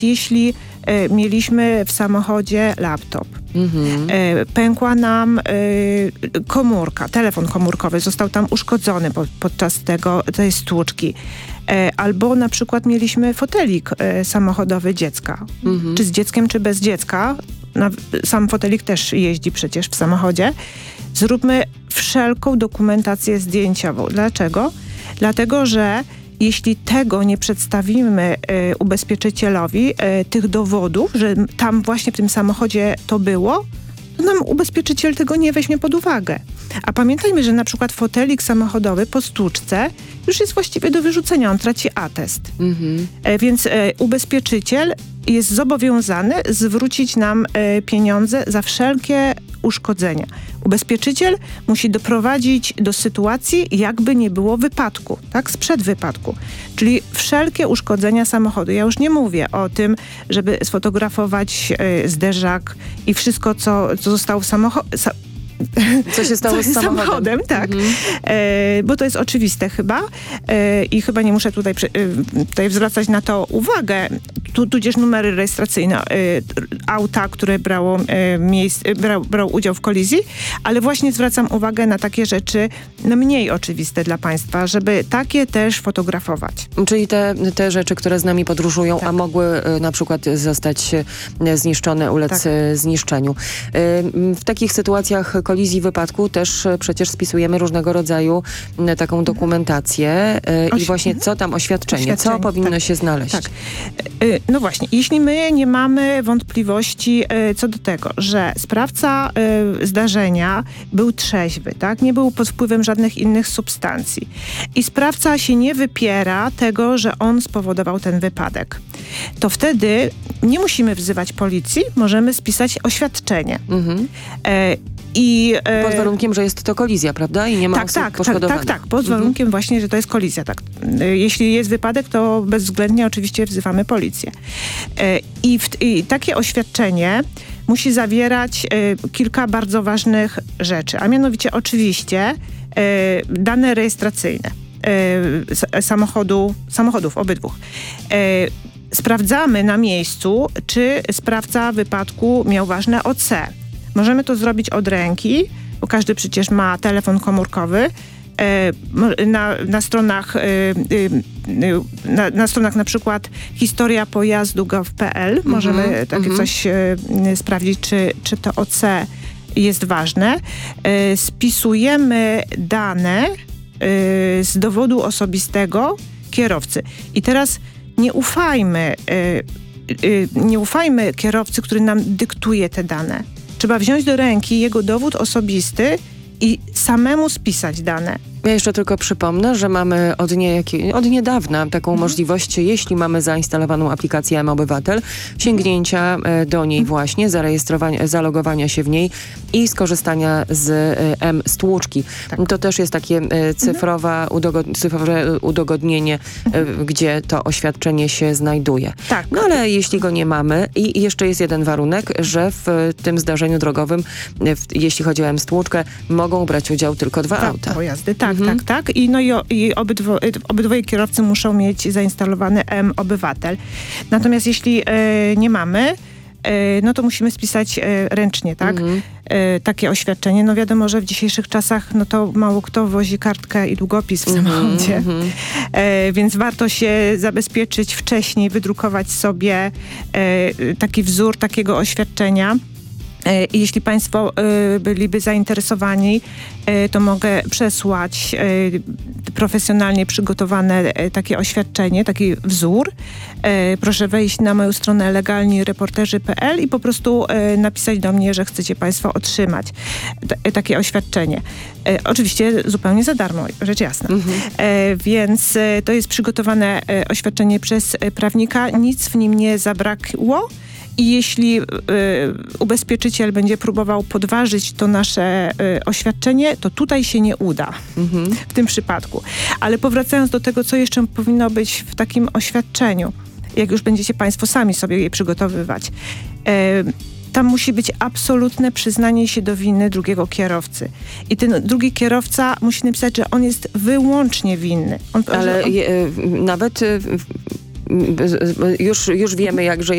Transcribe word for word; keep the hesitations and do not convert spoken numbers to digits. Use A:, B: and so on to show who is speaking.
A: jeśli e, mieliśmy w samochodzie laptop, mhm. e, pękła nam e, komórka, telefon komórkowy został tam uszkodzony po, podczas tego, tej stłuczki. E, albo na przykład mieliśmy fotelik e, samochodowy dziecka. Mhm. Czy z dzieckiem, czy bez dziecka. Na, sam fotelik też jeździ przecież w samochodzie. Zróbmy wszelką dokumentację zdjęciową. Dlaczego? Dlatego, że jeśli tego nie przedstawimy y, ubezpieczycielowi, y, tych dowodów, że tam właśnie w tym samochodzie to było, to nam ubezpieczyciel tego nie weźmie pod uwagę. A pamiętajmy, że na przykład fotelik samochodowy po stłuczce już jest właściwie do wyrzucenia, on traci atest. Mhm. E, więc e, ubezpieczyciel jest zobowiązany zwrócić nam e, pieniądze za wszelkie uszkodzenia. Ubezpieczyciel musi doprowadzić do sytuacji, jakby nie było wypadku, tak? Sprzed wypadku. Czyli wszelkie uszkodzenia samochodu. Ja już nie mówię o tym, żeby sfotografować e, zderzak i wszystko, co, co zostało w samochodzie.
B: Co się stało z samochodem.
A: samochodem tak. Mhm. E, bo to jest oczywiste chyba. E, I chyba nie muszę tutaj, e, tutaj zwracać na to uwagę. Tu, tudzież numery rejestracyjne e, auta, które brało, e, miejsc, e, brał, brał udział w kolizji. Ale właśnie zwracam uwagę na takie rzeczy no, mniej oczywiste dla państwa, żeby takie też fotografować.
B: Czyli te, te rzeczy, które z nami podróżują, tak. a mogły e, na przykład zostać e, zniszczone, ulec tak. e, zniszczeniu. E, w takich sytuacjach kolizji, wypadku też przecież spisujemy różnego rodzaju m, taką dokumentację e, Oś... i właśnie co tam oświadczenie, oświadczenie. co powinno tak. się znaleźć. Tak.
A: E, no właśnie, jeśli my nie mamy wątpliwości e, co do tego, że sprawca e, zdarzenia był trzeźwy, tak, nie był pod wpływem żadnych innych substancji i sprawca się nie wypiera tego, że on spowodował ten wypadek, to wtedy nie musimy wzywać policji, możemy spisać oświadczenie. Mhm. E, I,
B: e, pod warunkiem, że jest to kolizja, prawda? I nie ma
A: tak,
B: osób
A: tak,
B: poszkodowanych.
A: Tak, tak, pod mhm. warunkiem właśnie, że to jest kolizja. Tak. Jeśli jest wypadek, to bezwzględnie oczywiście wzywamy policję. E, i, w, I takie oświadczenie musi zawierać e, kilka bardzo ważnych rzeczy, a mianowicie oczywiście e, dane rejestracyjne e, samochodu, samochodów obydwóch. E, Sprawdzamy na miejscu, czy sprawca wypadku miał ważne O C. Możemy to zrobić od ręki, bo każdy przecież ma telefon komórkowy. Na, na stronach na, na stronach na przykład historia pojazdu kropka gov kropka p l możemy mm-hmm, takie mm-hmm. coś sprawdzić, czy, czy to O C jest ważne. Spisujemy dane z dowodu osobistego kierowcy. I teraz nie ufajmy, nie ufajmy kierowcy, który nam dyktuje te dane. Trzeba wziąć do ręki jego dowód osobisty i samemu spisać dane.
B: Ja jeszcze tylko przypomnę, że mamy od, niejaki, od niedawna taką mhm. możliwość, jeśli mamy zainstalowaną aplikację M-Obywatel, sięgnięcia do niej właśnie, zarejestrowania, zalogowania się w niej i skorzystania z M-Stłuczki. Tak. To też jest takie cyfrowa, udogod- cyfrowe udogodnienie, mhm. gdzie to oświadczenie się znajduje. Tak. No ale jeśli go nie mamy i jeszcze jest jeden warunek, że w tym zdarzeniu drogowym, w, jeśli chodzi o M-Stłuczkę, mogą brać udział tylko dwa
A: tak,
B: auta.
A: Pojazdy, tak. Tak, mhm. tak, tak. I, no i, i obydwo, obydwoje kierowcy muszą mieć zainstalowany M-Obywatel. Natomiast jeśli e, nie mamy, e, no to musimy spisać e, ręcznie, tak? Mhm. E, takie oświadczenie. No wiadomo, że w dzisiejszych czasach no to mało kto wozi kartkę i długopis w samochodzie. Mhm. E, więc warto się zabezpieczyć wcześniej, wydrukować sobie e, taki wzór takiego oświadczenia. I jeśli państwo y, byliby zainteresowani, y, to mogę przesłać y, profesjonalnie przygotowane y, takie oświadczenie, taki wzór. Y, proszę wejść na moją stronę legalni reporterzy kropka p l i po prostu y, napisać do mnie, że chcecie państwo otrzymać t- takie oświadczenie. Y, oczywiście zupełnie za darmo, rzecz jasna. Mhm. Y, więc y, to jest przygotowane y, oświadczenie przez y, prawnika. Nic w nim nie zabrakło. I jeśli y, ubezpieczyciel będzie próbował podważyć to nasze y, oświadczenie, to tutaj się nie uda mhm. w tym przypadku. Ale powracając do tego, co jeszcze powinno być w takim oświadczeniu, jak już będziecie państwo sami sobie je przygotowywać, y, tam musi być absolutne przyznanie się do winy drugiego kierowcy. I ten drugi kierowca musi napisać, że on jest wyłącznie winny. On,
B: Ale
A: on...
B: je, nawet... Y, już, już wiemy, jak, że